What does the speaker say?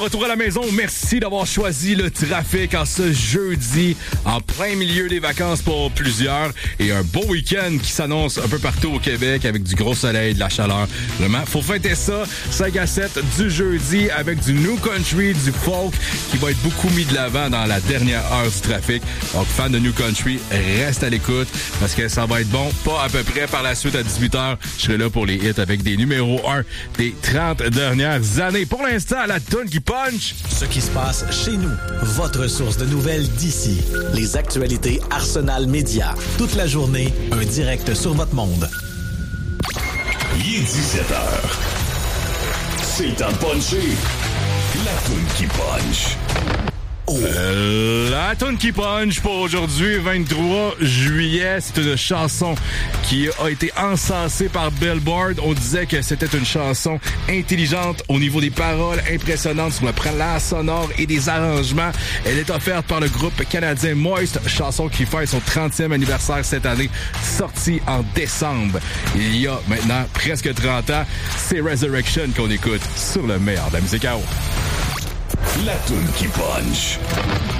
retour à la maison. Merci d'avoir choisi le trafic en ce jeudi, en plein milieu des vacances pour plusieurs. Et un beau week-end qui s'annonce un peu partout au Québec avec du gros soleil, de la chaleur. Vraiment, faut fêter ça. 5 à 7 du jeudi avec du new country, du folk qui va être beaucoup mis de l'avant dans la dernière heure du trafic. Donc, fan de new country, reste à l'écoute parce que ça va être bon. Pas à peu près par la suite à 18h. Je serai là pour les hits avec des numéros 1 des 30 dernières années. Pour l'instant, la toune qui punch. Ce qui se passe chez nous. Votre source de nouvelles d'ici. Les actualités Arsenal Média. Toute la journée, un direct sur votre monde. Il est 17h. C'est le temps de puncher. La toune qui punch. La toune qui punch pour aujourd'hui, 23 juillet. C'est une chanson qui a été encensée par Billboard. On disait que c'était une chanson intelligente au niveau des paroles, impressionnante sur le plan sonore et des arrangements. Elle est offerte par le groupe canadien Moist, chanson qui fête son 30e anniversaire cette année, sortie en décembre. Il y a maintenant presque 30 ans, c'est Resurrection qu'on écoute sur le meilleur de la musique à eau. La toune qui punch.